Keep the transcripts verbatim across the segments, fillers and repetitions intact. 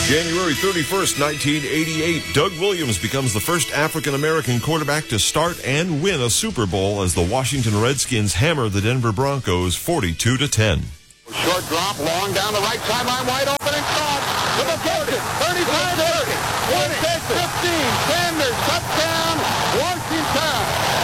January thirty-first, nineteen eighty-eight, Doug Williams becomes the first African-American quarterback to start and win a Super Bowl as the Washington Redskins hammer the Denver Broncos forty-two to ten. Short drop, long down the right sideline, wide open and caught. To the thirty, thirty-five, thirty, twenty, fifteen, Sanders, touchdown, Washington.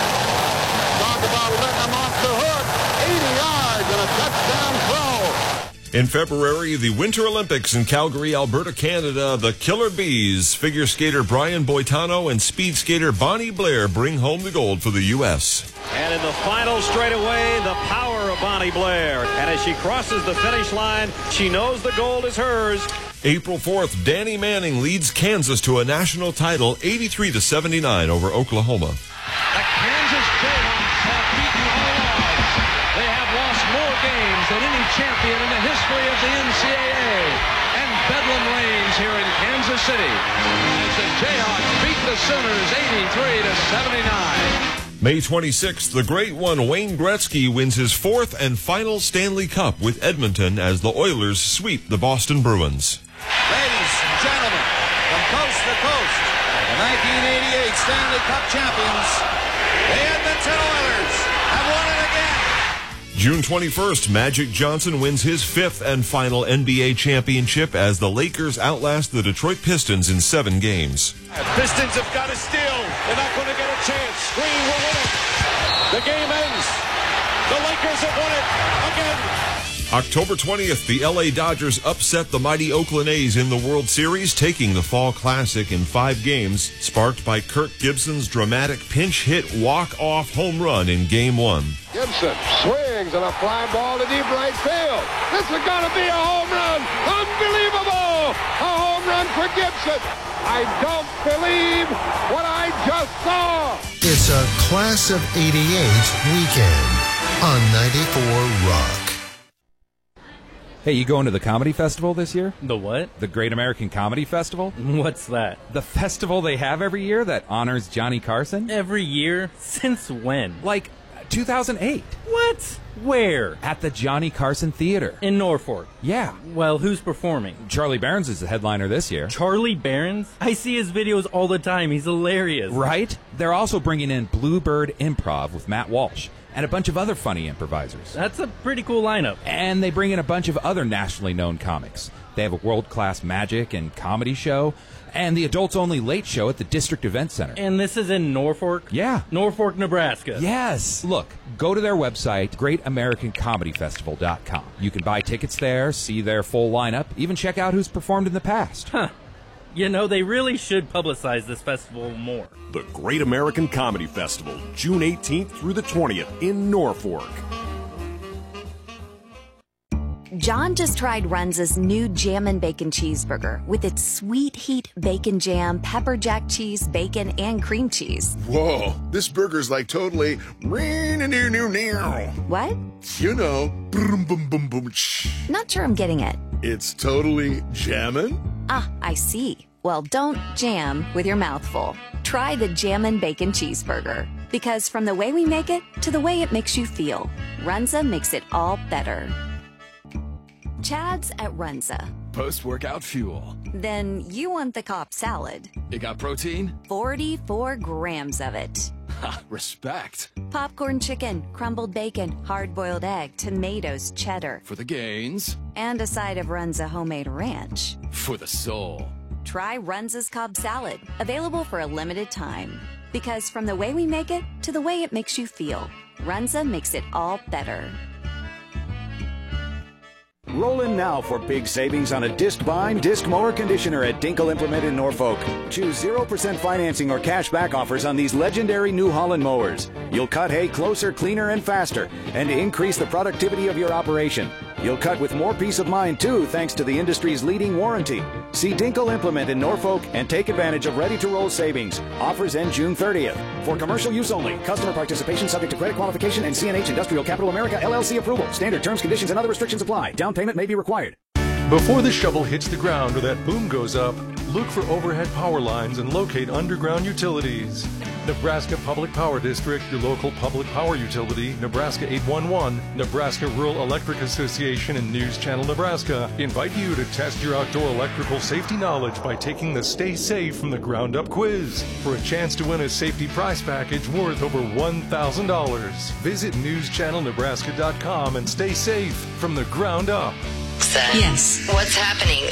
Talk about letting them off the hook. eighty yards and a touchdown throw. In February, the Winter Olympics in Calgary, Alberta, Canada, the Killer Bees, figure skater Brian Boitano and speed skater Bonnie Blair bring home the gold for the U S And in the final straightaway, the power of Bonnie Blair. And as she crosses the finish line, she knows the gold is hers. April fourth, Danny Manning leads Kansas to a national title, eighty-three to seventy-nine over Oklahoma. The Kansas Jayhawks have beaten all odds. They have lost more games than any champion in the history of the N C double A. And Bedlam reigns here in Kansas City as the Jayhawks beat the Sooners eighty-three to seventy-nine. May twenty-sixth, the great one Wayne Gretzky wins his fourth and final Stanley Cup with Edmonton as the Oilers sweep the Boston Bruins. Ladies and gentlemen, from coast to coast, the nineteen eighty-eight Stanley Cup champions, the Edmonton Oilers, have won it again. June twenty-first, Magic Johnson wins his fifth and final N B A championship as the Lakers outlast the Detroit Pistons in seven games. Pistons have got to steal. They're not going to get a chance. Green will win it. The game ends. The Lakers have won it again. October twentieth, the L A Dodgers upset the mighty Oakland A's in the World Series, taking the Fall Classic in five games, sparked by Kirk Gibson's dramatic pinch hit walk-off home run in Game one. Gibson swings and a fly ball to deep right field. This is going to be a home run. Unbelievable! A home run for Gibson. I don't believe what I just saw. It's a Class of eighty-eight weekend on ninety-four Rock. Hey, you going to the comedy festival this year? The what? The Great American Comedy Festival? What's that? The festival they have every year that honors Johnny Carson? Every year? Since when? Like two thousand eight. What? Where? At the Johnny Carson Theater. In Norfolk. Yeah. Well, who's performing? Charlie Barons is the headliner this year. Charlie Barons? I see his videos all the time. He's hilarious. Right? They're also bringing in Bluebird Improv with Matt Walsh and a bunch of other funny improvisers. That's a pretty cool lineup. And they bring in a bunch of other nationally known comics. They have a world-class magic and comedy show, and the adults-only late show at the District Event Center. And this is in Norfolk? Yeah. Norfolk, Nebraska. Yes. Look, go to their website, great american comedy festival dot com. You can buy tickets there, see their full lineup, even check out who's performed in the past. Huh. You know, they really should publicize this festival more. The Great American Comedy Festival, June eighteenth through the twentieth in Norfolk. John just tried Runza's new Jammin' Bacon Cheeseburger with its sweet heat bacon jam, pepper jack cheese, bacon, and cream cheese. Whoa, this burger's like totally... What? You know, boom, boom, boom, boom. Not sure I'm getting it. It's totally jammin'? Ah, I see. Well, don't jam with your mouth full. Try the Jammin' Bacon Cheeseburger. Because from the way we make it to the way it makes you feel, Runza makes it all better. Chad's at Runza. Post-workout fuel. Then you want the Cobb salad. It got protein? forty-four grams of it. Ha, respect. Popcorn chicken, crumbled bacon, hard-boiled egg, tomatoes, cheddar. For the gains. And a side of Runza homemade ranch. For the soul. Try Runza's Cobb salad, available for a limited time. Because from the way we make it to the way it makes you feel, Runza makes it all better. Roll in now for big savings on a disc bind, disc mower conditioner at Dinkle Implement in Norfolk. Choose zero percent financing or cash back offers on these legendary New Holland mowers. You'll cut hay closer, cleaner, and faster, and increase the productivity of your operation. You'll cut with more peace of mind, too, thanks to the industry's leading warranty. See Dinkle Implement in Norfolk and take advantage of ready-to-roll savings. Offers end June thirtieth. For commercial use only. Customer participation subject to credit qualification and C N H Industrial Capital America L L C approval. Standard terms, conditions, and other restrictions apply. Down payment may be required. Before the shovel hits the ground or that boom goes up, look for overhead power lines and locate underground utilities. Nebraska Public Power District, your local public power utility, Nebraska eight one one, Nebraska Rural Electric Association, and News Channel Nebraska invite you to test your outdoor electrical safety knowledge by taking the Stay Safe from the Ground Up quiz for a chance to win a safety prize package worth over one thousand dollars. Visit news channel nebraska dot com and stay safe from the ground up. Yes. What's happening?